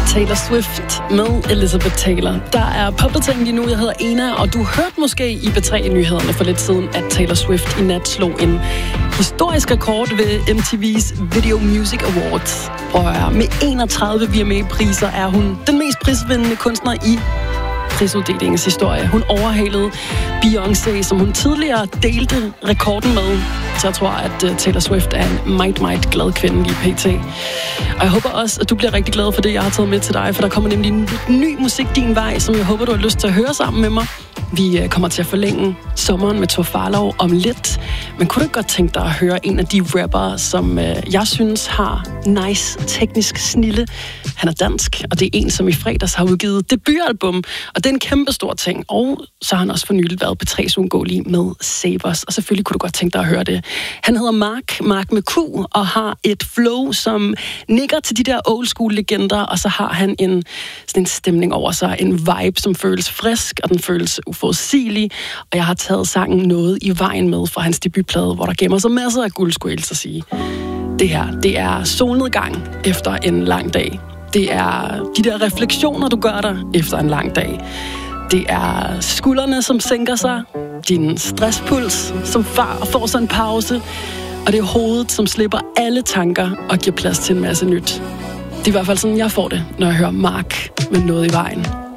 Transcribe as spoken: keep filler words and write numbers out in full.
Taylor Swift med Elizabeth Taylor. Der er poppet ting lige nu. Jeg hedder Ena, og du hørte måske i B tre-nyhederne for lidt siden, at Taylor Swift i nat slog en historisk rekord ved M T V's Video Music Awards. Og med enogtredive V M A-priser er hun den mest prisvindende kunstner i prisuddelingens historie. Hun overhalede Beyoncé, som hun tidligere delte rekorden med. Så jeg tror, at Taylor Swift er en meget, meget glad kvinde lige pt. Og jeg håber også, at du bliver rigtig glad for det, jeg har taget med til dig, for der kommer nemlig en ny musik din vej, som jeg håber, du har lyst til at høre sammen med mig. Vi kommer til at forlænge sommeren med Tor Farlov om lidt. Men kunne du godt tænke dig at høre en af de rappere, som øh, jeg synes har nice teknisk snille? Han er dansk, og det er en, som i fredags har udgivet debutalbum, og det er en kæmpe stor ting. Og så har han også for nylig været på P tre's uundgåelige med Save Us, og selvfølgelig kunne du godt tænke dig at høre det. Han hedder Mark, Mark med Q, og har et flow, som nikker til de der old school legender, og så har han en, sådan en stemning over sig, en vibe, som føles frisk, og den føles uforudsigelig, og jeg har taget sangen Noget i vejen med fra hans debutplade, hvor der gemmer sig masser af guld, skulle jeg at sige. Det her, det er solnedgang efter en lang dag. Det er de der refleksioner, du gør dig efter en lang dag. Det er skuldrene, som sænker sig, din stresspuls, som far får sig en pause, og det er hovedet, som slipper alle tanker og giver plads til en masse nyt. Det er i hvert fald sådan, jeg får det, når jeg hører Mark med Noget i vejen.